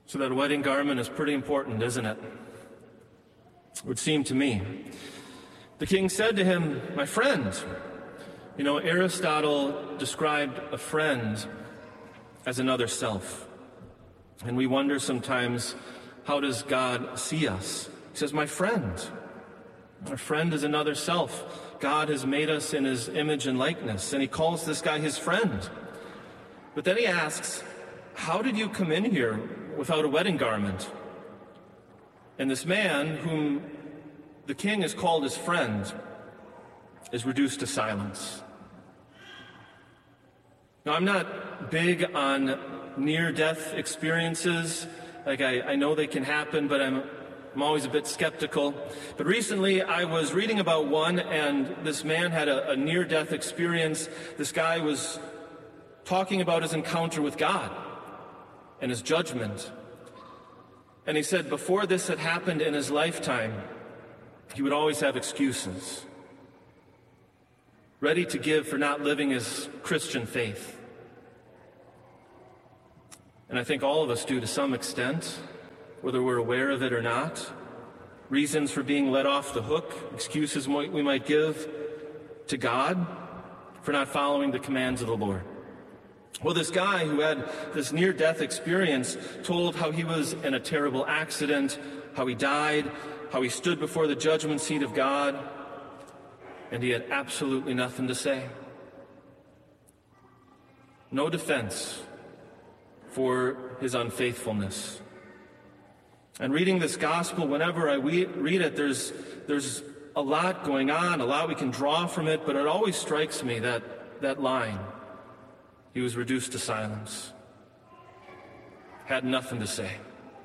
So that wedding garment is pretty important, isn't it? It would seem to me. The king said to him, "My friend." You know, Aristotle described a friend as another self. And we wonder sometimes, how does God see us? He says, "My friend." Our friend is another self. God has made us in his image and likeness, and he calls this guy his friend. But then he asks, "How did you come in here without a wedding garment?" And this man, whom the king has called his friend, is reduced to silence. Now, I'm not big on near-death experiences. I know they can happen, but I'm always a bit skeptical. But recently, I was reading about one, and this man had a near-death experience. This guy was talking about his encounter with God and his judgment. And he said before this had happened in his lifetime, he would always have excuses, ready to give for not living his Christian faith. And I think all of us do to some extent, whether we're aware of it or not. Reasons for being let off the hook, excuses we might give to God for not following the commands of the Lord. Well, this guy who had this near-death experience told how he was in a terrible accident, how he died, how he stood before the judgment seat of God, and he had absolutely nothing to say. No defense for his unfaithfulness. And reading this gospel, whenever I read it, there's a lot going on, a lot we can draw from it, but it always strikes me that line. He was reduced to silence. Had nothing to say.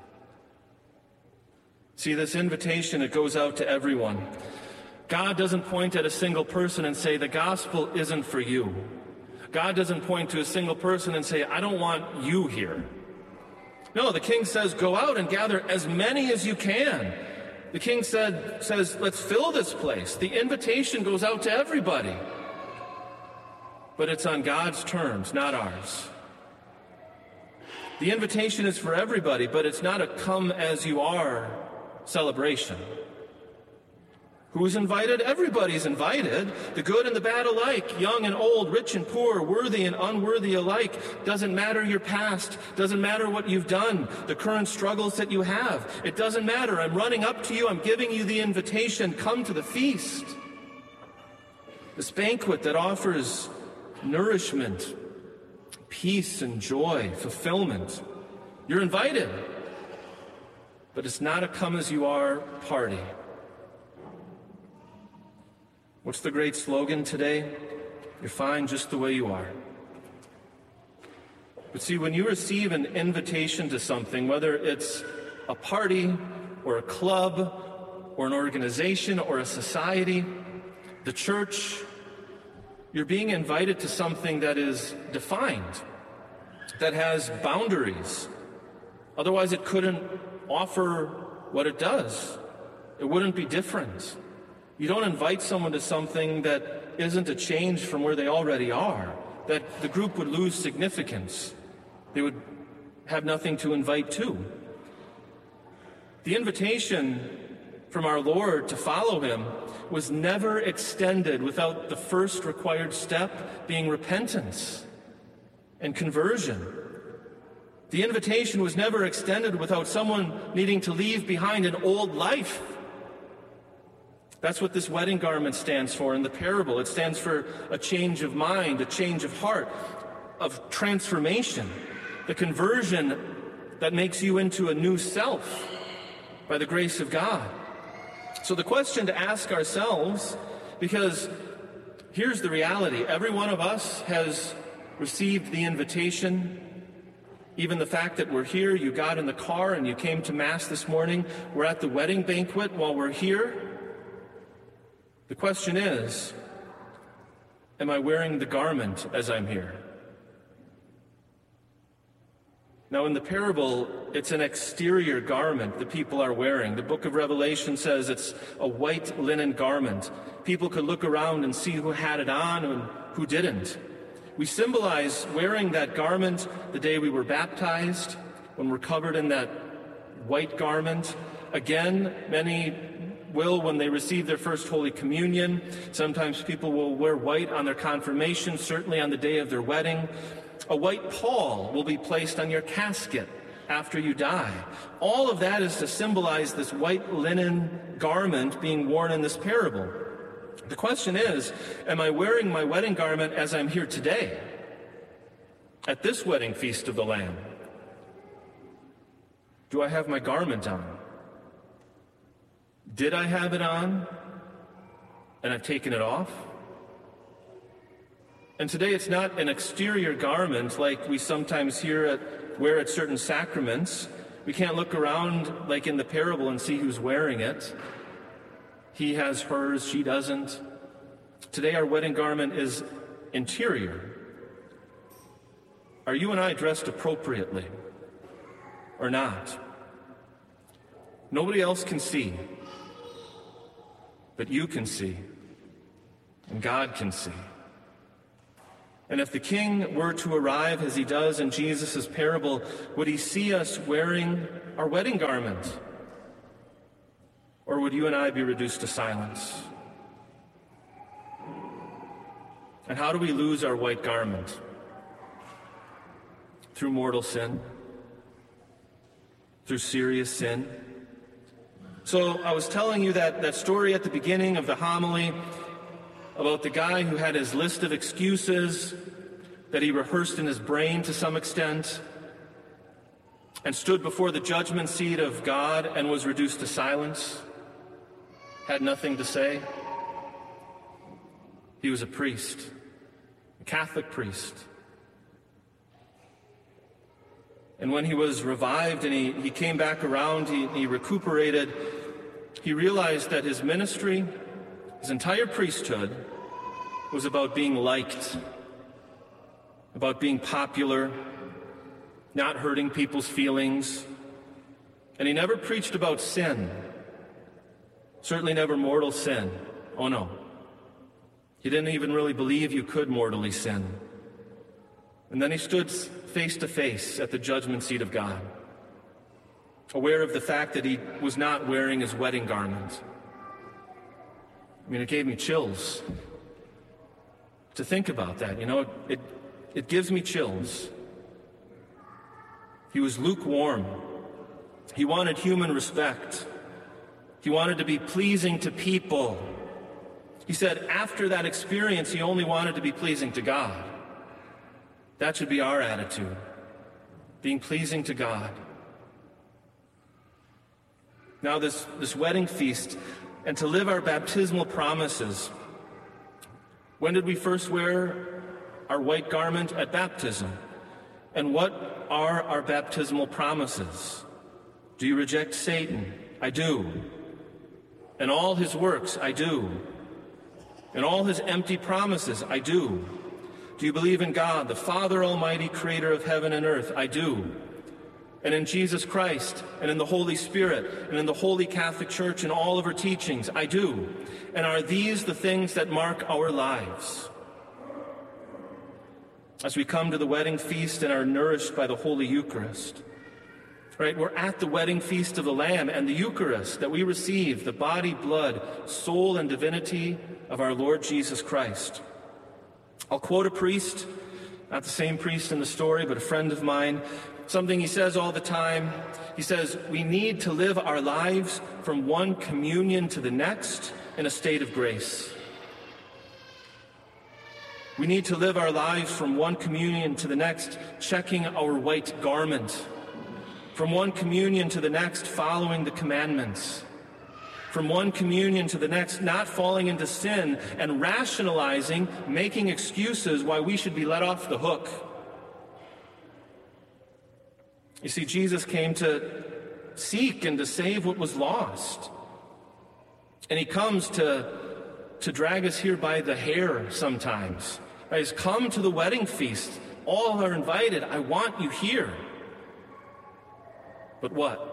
See, this invitation, it goes out to everyone. God doesn't point at a single person and say, the gospel isn't for you. God doesn't point to a single person and say, I don't want you here. No, the king says, go out and gather as many as you can. The king says, let's fill this place. The invitation goes out to everybody. But it's on God's terms, not ours. The invitation is for everybody, but it's not a come-as-you-are celebration. Who's invited? Everybody's invited. The good and the bad alike, young and old, rich and poor, worthy and unworthy alike. Doesn't matter your past. Doesn't matter what you've done, the current struggles that you have. It doesn't matter. I'm running up to you. I'm giving you the invitation. Come to the feast. This banquet that offers nourishment, peace and joy, fulfillment. You're invited. But it's not a come-as-you-are party. What's the great slogan today? You're fine just the way you are. But see, when you receive an invitation to something, whether it's a party or a club or an organization or a society, the church, you're being invited to something that is defined, that has boundaries. Otherwise, it couldn't offer what it does. It wouldn't be different. You don't invite someone to something that isn't a change from where they already are, that the group would lose significance. They would have nothing to invite to. The invitation from our Lord to follow him was never extended without the first required step being repentance and conversion. The invitation was never extended without someone needing to leave behind an old life. That's what this wedding garment stands for in the parable. It stands for a change of mind, a change of heart, of transformation, the conversion that makes you into a new self by the grace of God. So the question to ask ourselves, because here's the reality, every one of us has received the invitation. Even the fact that we're here, you got in the car and you came to Mass this morning, we're at the wedding banquet while we're here. The question is, am I wearing the garment as I'm here? Now, in the parable, it's an exterior garment the people are wearing. The book of Revelation says it's a white linen garment. People could look around and see who had it on and who didn't. We symbolize wearing that garment the day we were baptized, when we're covered in that white garment. Again, many will when they receive their first Holy Communion. Sometimes people will wear white on their confirmation, certainly on the day of their wedding. A white pall will be placed on your casket after you die. All of that is to symbolize this white linen garment being worn in this parable. The question is, am I wearing my wedding garment as I'm here today, at this wedding feast of the Lamb? Do I have my garment on? Did I have it on, and I've taken it off? And today it's not an exterior garment like we sometimes wear at certain sacraments. We can't look around like in the parable and see who's wearing it. He has hers, she doesn't. Today our wedding garment is interior. Are you and I dressed appropriately or not? Nobody else can see, but you can see, and God can see. And if the king were to arrive as he does in Jesus' parable, would he see us wearing our wedding garment? Or would you and I be reduced to silence? And how do we lose our white garment? Through mortal sin? Through serious sin? So I was telling you that story at the beginning of the homily about the guy who had his list of excuses that he rehearsed in his brain to some extent and stood before the judgment seat of God and was reduced to silence, had nothing to say. He was a priest, a Catholic priest. And when he was revived and he came back around, he recuperated, he realized that his ministry, his entire priesthood, was about being liked, about being popular, not hurting people's feelings. And he never preached about sin, certainly never mortal sin. Oh no. He didn't even really believe you could mortally sin. And then he stood face to face at the judgment seat of God, aware of the fact that he was not wearing his wedding garment. I mean, it gave me chills to think about that. You know, it gives me chills. He was lukewarm. He wanted human respect. He wanted to be pleasing to people. He said after that experience, he only wanted to be pleasing to God. That should be our attitude, being pleasing to God. Now this wedding feast, and to live our baptismal promises. When did we first wear our white garment? At baptism. And what are our baptismal promises? Do you reject Satan? I do. And all his works? I do. And all his empty promises? I do. Do you believe in God, the Father Almighty, creator of heaven and earth? I do. And in Jesus Christ, and in the Holy Spirit, and in the Holy Catholic Church and all of her teachings? I do. And are these the things that mark our lives? As we come to the wedding feast and are nourished by the Holy Eucharist, right? We're at the wedding feast of the Lamb, and the Eucharist that we receive, the body, blood, soul, and divinity of our Lord Jesus Christ. I'll quote a priest, not the same priest in the story, but a friend of mine, something he says all the time. He says, we need to live our lives from one communion to the next in a state of grace. We need to live our lives from one communion to the next, checking our white garment. From one communion to the next, following the commandments. From one communion to the next, not falling into sin and rationalizing, making excuses why we should be let off the hook. You see, Jesus came to seek and to save what was lost. And he comes to drag us here by the hair sometimes. He's come to the wedding feast. All are invited. I want you here. But what?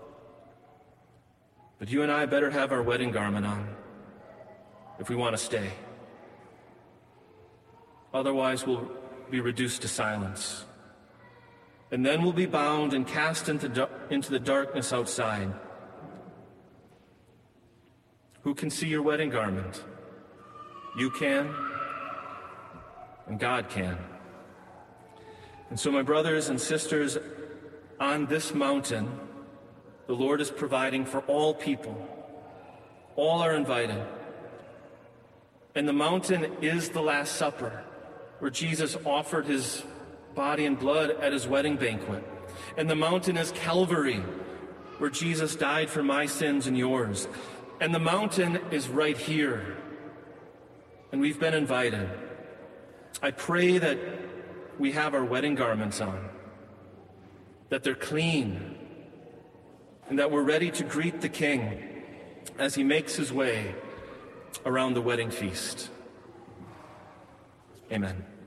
But you and I better have our wedding garment on if we want to stay. Otherwise, we'll be reduced to silence. and then we'll be bound and cast into the darkness outside. Who can see your wedding garment? You can, and God can. And so, my brothers and sisters, on this mountain, the Lord is providing for all people. All are invited. And the mountain is the Last Supper, where Jesus offered his body and blood at his wedding banquet. And the mountain is Calvary, where Jesus died for my sins and yours. And the mountain is right here. And we've been invited. I pray that we have our wedding garments on, that they're clean, and that we're ready to greet the King as he makes his way around the wedding feast. Amen.